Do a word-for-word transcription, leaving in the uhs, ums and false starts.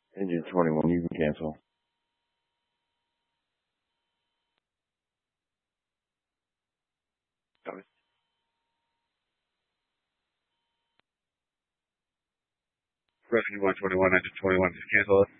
Engine twenty-one, you can cancel. Copy. Revenue one twenty-one, engine twenty-one, just cancel it.